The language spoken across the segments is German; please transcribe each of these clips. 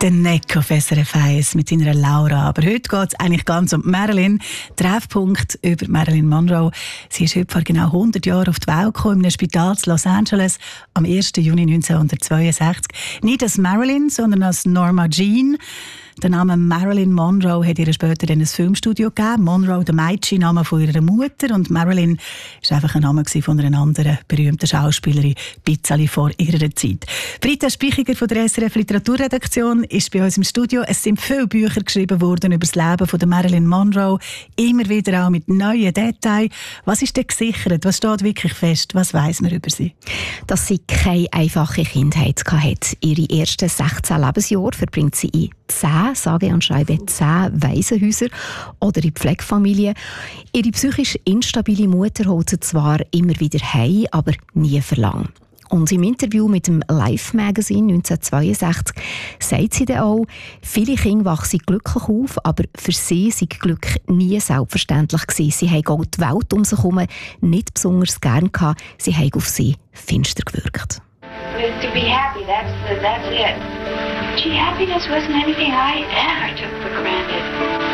Der Neck auf SRF 1 mit seiner Laura. Aber heute geht es eigentlich ganz um Marilyn. Treffpunkt über Marilyn Monroe. Sie ist heute vor genau 100 Jahren auf die Welt gekommen, in einem Spital in Los Angeles am 1. Juni 1962. Nicht als Marilyn, sondern als Norma Jean. Der Name Marilyn Monroe hat ihr später in ein Filmstudio gegeben. Monroe, der Mädchenname von ihrer Mutter. Und Marilyn war einfach ein Name von einer anderen berühmten Schauspielerin, ein bisschen vor ihrer Zeit. Britta Spichiger von der SRF Literaturredaktion ist bei uns im Studio. Es sind viele Bücher geschrieben worden über das Leben von der Marilyn Monroe. Immer wieder auch mit neuen Details. Was ist denn gesichert? Was steht wirklich fest? Was weiss man über sie? Dass sie keine einfache Kindheit hatte. Ihre ersten 16 Lebensjahre verbringt sie in 10, sage und schreibe 10 Waisenhäuser oder in Pflegefamilien. Ihre psychisch instabile Mutter holt sie zwar immer wieder heim, aber nie für lang. Und im Interview mit dem Life Magazine 1962 sagt sie dann auch, viele Kinder wachsen glücklich auf, aber für sie sei Glück nie selbstverständlich gewesen. Sie haben auch die Welt um sich herum nicht besonders gern gehabt. Sie haben auf sie finster gewirkt. To be happy, that's it. Gee, happiness wasn't anything I ever took for granted.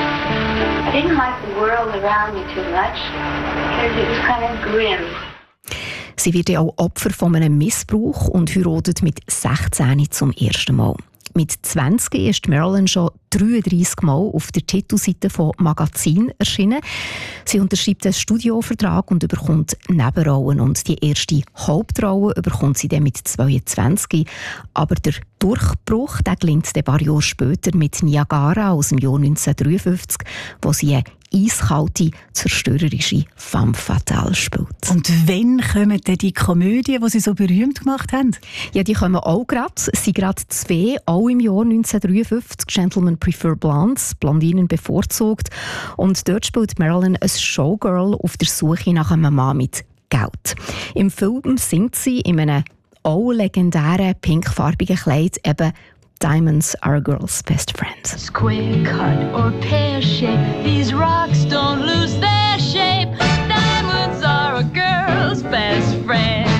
I didn't like the world around me too much because it was kind of grim. Sie wird ja auch Opfer von einem Missbrauch und heiratet mit 16 zum ersten Mal. Mit 20 ist Marilyn schon 33 Mal auf der Titelseite von Magazinen erschienen. Sie unterschreibt einen Studiovertrag und bekommt Nebenrollen. Und die erste Hauptrolle bekommt sie dann mit 22. Aber der Durchbruch der gelingt ein paar Jahre später mit Niagara aus dem Jahr 1953, wo sie eine eiskalte, zerstörerische Femme fatale spielt. Und wann kommen denn die Komödien, die sie so berühmt gemacht haben? Ja, die kommen auch gerade. Es sind gerade 2, auch im Jahr 1953. Gentlemen Prefer Blondes, Blondinen bevorzugt. Und dort spielt Marilyn ein Showgirl auf der Suche nach einem Mann mit Geld. Im Film singt sie in einem auch legendären pinkfarbigen Kleid eben Diamonds are a girl's best friend. Square cut or pear shape, these rocks don't lose their shape. Diamonds are a girl's best friend.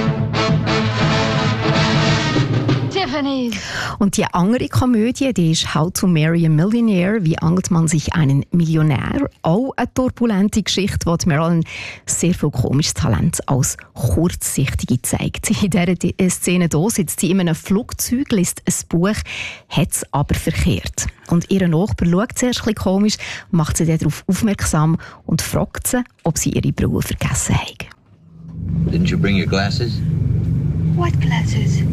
Tiffany's. Und die andere Komödie, die ist How to Marry a Millionaire, wie angelt man sich einen Millionär. Auch eine turbulente Geschichte, wo Marilyn sehr viel komisches Talent als Kurzsichtige zeigt. In dieser Szene hier sitzt sie in einem Flugzeug, liest ein Buch, hat es aber verkehrt. Und ihr Nachbar schaut zuerst ein bisschen komisch, macht sie darauf aufmerksam und fragt sie, ob sie ihre Brille vergessen haben. Didn't you bring your glasses? What glasses?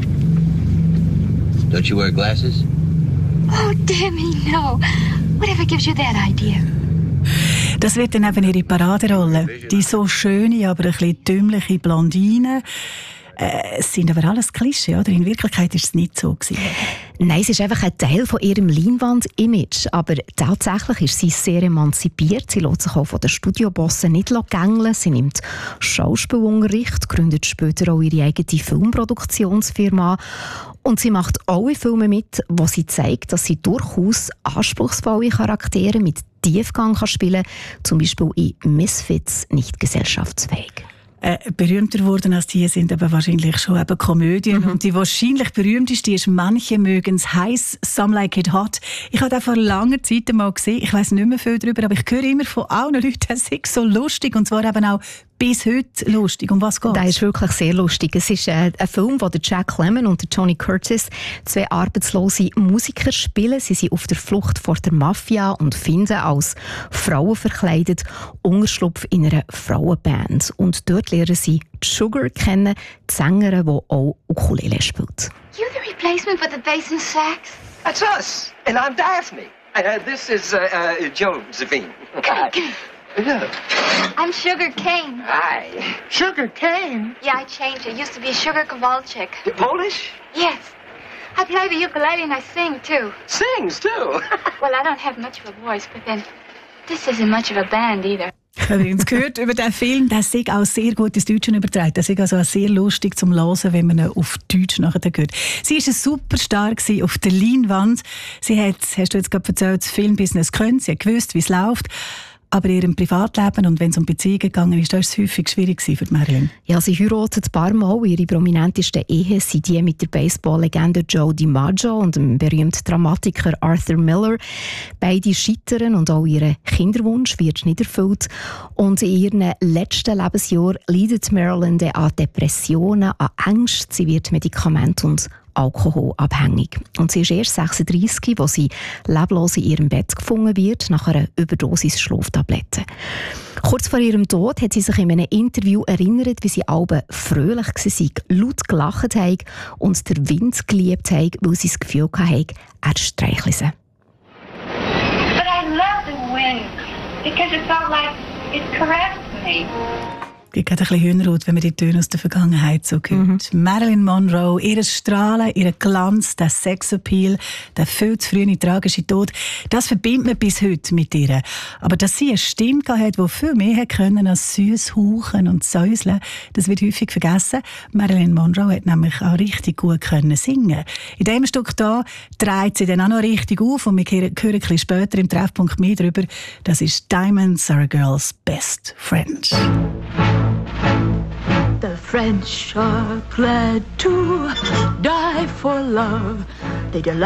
Don't you wear glasses? Oh, Demi, no. Whatever gives you that idea? Das wird dann eben ihre Paraderolle. Die so schöne, aber ein bisschen dümmliche Blondine. Es sind aber alles Klischee, oder? In Wirklichkeit war es nicht so gewesen. Nein, es ist einfach ein Teil von ihrem Leinwand-Image. Aber tatsächlich ist sie sehr emanzipiert. Sie lässt sich auch von den Studiobossen nicht gängeln. Sie nimmt Schauspielunterricht, gründet später auch ihre eigene Filmproduktionsfirma. Und sie macht alle Filme mit, wo sie zeigt, dass sie durchaus anspruchsvolle Charaktere mit Tiefgang spielen kann. Zum Beispiel in Misfits nicht gesellschaftsfähig. Berühmter geworden als die sind aber wahrscheinlich schon eben Komödien. Und die wahrscheinlich berühmteste ist «Manche mögen's heiß, some like it hot». Ich habe das vor langer Zeit mal gesehen. Ich weiss nicht mehr viel darüber, aber ich höre immer von allen Leuten, das ist so lustig. Und zwar eben auch bis heute lustig. Um was geht es? Das ist wirklich sehr lustig. Es ist ein Film, wo der Jack Lemmon und der Johnny Curtis 2 arbeitslose Musiker spielen. Sie sind auf der Flucht vor der Mafia und finden als Frauen verkleidet Unterschlupf in einer Frauenband. Und dort lernen sie Sugar kennen, die Sängerin, die auch Ukulele spielt. You the replacement for the bass and sax? That's us, and I'm Daphne. This is Josephine. Yeah. I'm Sugar Cane. Hi. Sugar cane? Yeah, I changed. I used to be Sugar Kowalczyk. You're Polish? Yes. I play the ukulele and I sing, too. Sings, too. Well, I don't have much of a voice, but then this isn't much of a band either. Ich habe übrigens gehört über diesen Film, der ist auch sehr gut ins Deutsche übertragen. Das ist also auch sehr lustig zum Hören, wenn man ihn auf Deutsch nachher hört. Sie war ein Superstar auf der Leinwand. Sie hat, hast du jetzt gerade erzählt, das Filmbusiness gekannt. Sie hat gewusst, wie es läuft. Aber in ihrem Privatleben und wenn es um Beziehungen gegangen ist, da ist es häufig schwierig für Marilyn. Ja, sie heiratet ein paar Mal. Ihre prominentesten Ehen sind die mit der Baseball-Legende Joe DiMaggio und dem berühmten Dramatiker Arthur Miller. Beide scheitern und auch ihr Kinderwunsch wird nicht erfüllt. Und in ihren letzten Lebensjahren leidet Marilyn an Depressionen, an Ängsten. Sie wird Medikamente und Alkohol abhängig. Und sie ist erst 36, als sie leblos in ihrem Bett gefunden wird, nach einer Überdosis Schlaftabletten. Kurz vor ihrem Tod hat sie sich in einem Interview erinnert, wie sie alle fröhlich war, laut gelacht haben und den Wind geliebt haben, weil sie das Gefühl hatten, er streichle sie. But I love the wind because it felt like it caressed me. Es gibt ein bisschen Hühnerhaut, wenn man die Töne aus der Vergangenheit so hört. Marilyn Monroe, ihr Strahlen, ihr Glanz, der Sexappeal, der viel zu frühe tragische Tod, das verbindet man bis heute mit ihr. Aber dass sie eine Stimme hatte, die viel mehr können als süß hauchen und säuseln, das wird häufig vergessen. Marilyn Monroe hat nämlich auch richtig gut können singen. In diesem Stück hier dreht sie dann auch noch richtig auf und wir hören ein bisschen später im Treffpunkt mehr darüber. Das ist Diamonds Are a Girl's Best Friend. The French are glad to die for love. They